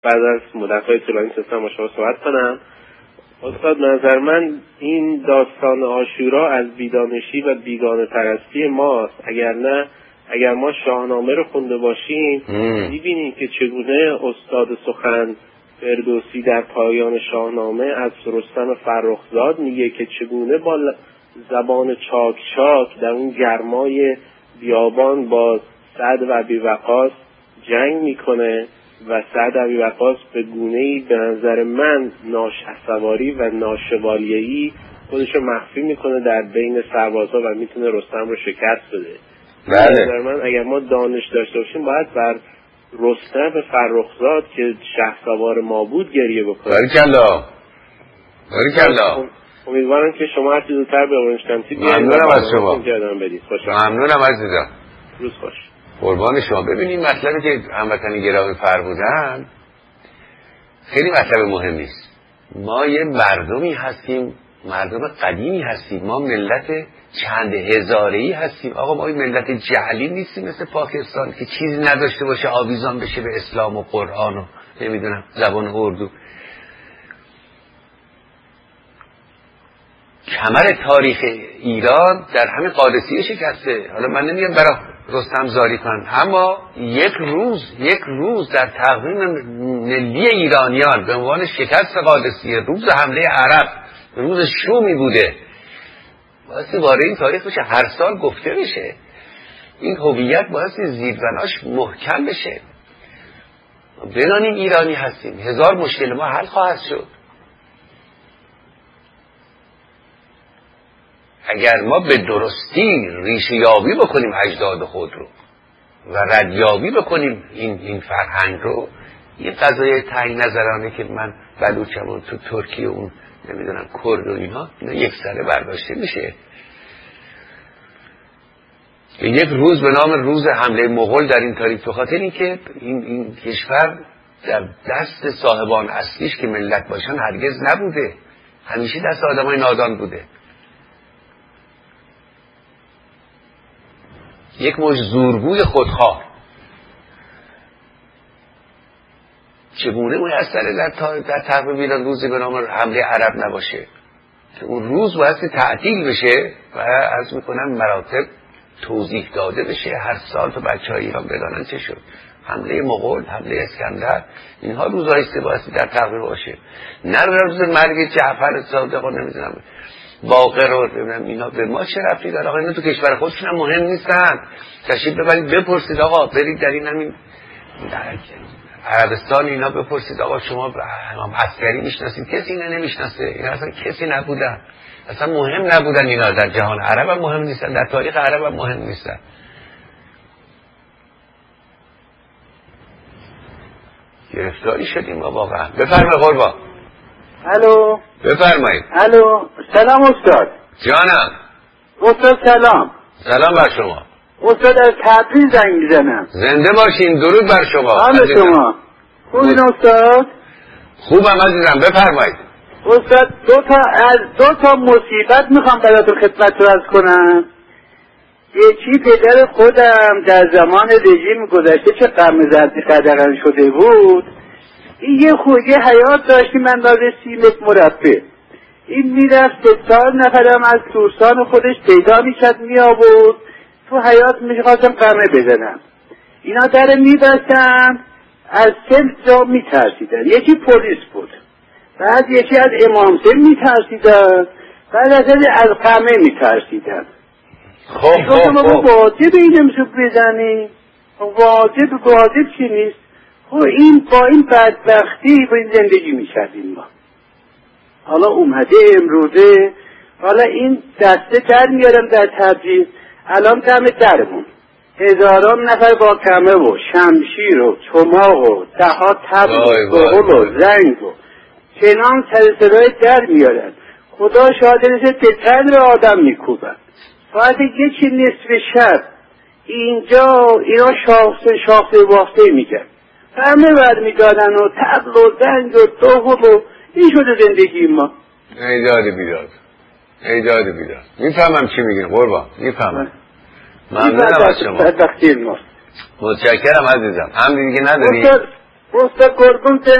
بعد از مدت‌های طولانی تونستم با شما صحبت کنم. استاد، نظر من این داستان عاشورا از بیدانشی و بیگانه پرستی ماست. اگر ما شاهنامه رو خونده باشیم می‌بینیم که چگونه استاد سخن فردوسی در پایان شاهنامه از رستم فرخزاد میگه که چگونه با زبان چاک چاک در اون گرمای بیابان با سعد و ابیوقاص جنگ میکنه و سعد ابیوقاص به گونه‌ای به نظر من ناشهسواری و ناشوالیه‌ای خودشو مخفی میکنه در بین سربازها و میتونه رستم رو شکست بده. به نظر من اگر ما دانش داشته باشیم باید بر رستم فرخزاد که شهسوار ما بود گریه بکنیم. باریکلا. امیدوارم که شما هرچی زودتر به اورنج‌کانتی بیایید. ممنونم از شما. ممنونم عزیزم. روز خوش. قربان شما. ببینید مطلبی که هموطنی گرامی فرمودن خیلی مطلب مهمی است. ما یه مردمی هستیم، مردم قدیمی هستیم، ما ملت چند هزاره‌ای هستیم. آقا ما ملت جهلی نیستیم مثل پاکستان که چیزی نداشته باشه آویزان بشه به اسلام و قرآن و نمیدونم زبان اردو. کمر تاریخ ایران در همین قادسیه شکسته. حالا من نمیگم برای رستم زاری کن، اما یک روز در تقویم ملی ایرانیان به عنوان شکست قادسیه، روز حمله عرب، روز شومی بوده. باید وارد این تاریخ بشه، هر سال گفته بشه. این هویت باید زیربناش محکم بشه. بدانیم ایرانی هستیم، هزار مشکل ما حل خواهد شد. اگر ما به درستی ریشه یابی بکنیم اجداد خود رو و ردیابی بکنیم این فرهنگ رو، این قضایای تعیین نظرانه که من بلوچم تو ترکیه اون نمیدونم کرد و اینا یک سره برداشته میشه. یک روز به نام روز حمله مغول در این تاریخ، به خاطر اینکه این کشور در دست صاحبان اصلیش که ملت باشن هرگز نبوده، همیشه دست آدمای نادان بوده. یک موج زورگوی خودخواه چگونه میسره در تقویم ایران روزی به نام حمله عرب نباشه که اون روز باید تعطیل بشه و عرض میکنم مراتب توضیح داده بشه هر سال تا بچهای ایران بدانن چه شد. حمله مغول، حمله اسکندر، اینها روزهاییست که باید در تقویم باشه، نه روز مرگ جعفر صادق و نمیدونم باقر رو ببینم. اینا به ما چه ربطی داره؟ آقا اینا تو کشور خودشون هم مهم نیستن. تشریف ببرید بپرسید، آقا برید در این همین عربستان اینا بپرسید، آقا شما عسکری میشناسید؟ کسی اینا نمیشناسه. اینا اصلا کسی نبودن، اصلا مهم نبودن. اینا در جهان عرب هم مهم نیستن، در تاریخ عرب هم مهم نیستن. گرفتاری شدیم ما واقعا. بفرمایید قربان. الو. بفرمایید. الو. سلام استاد. جانم. استاد سلام. سلام بر شما. استاد از تبریز زنگ میزنم. زنده باشین. درود بر شما. حال شما خوبین استاد؟ خوبم عزیزم. بفرمایید. استاد دو تا مصیبت میخوام براتون خدمت عرض کنم. یکی پدر خودم در زمان رژیم گذشته چه غم زردی قدغن شده بود. این یه حیات داشتیم اندازه 30 متر مربع. این میرفت 4 نفرم از دوستان خودش پیدا میشد میآورد تو حیات. میخواستم قمه بزنم، اینا در میبستن، از 3 جا میترسیدن. یکی پلیس بود، بعد یکی از امام حسین میترسیدن، بعد از قمه میترسیدن. خب واجب اینم بزنی، واجب چی نیست. این با این بدبختی با این زندگی میکردیم ما. حالا اومده امروزه، حالا این دسته در میارم در تبریز، الان دم درمون هزاران نفر با کمه و شمشیر و چماق و دهات تبل و بغل و زنگ و چنان سرسرای در میارن. خدا شاهدنسه به قدر آدم میکوبن. ساعت 1 نصف شب اینجا اینا شاخته وافته میگن، همه برمیدادن و تبل و زنگ و دوغل و این شده زندگی ما. ایجاد بیداد. میفهمم چی میگین قربان، میفهمم. ممنونم از شما. بدبختی ما. متشکرم عزیزم. هم دیگه نداری؟ استاد قربون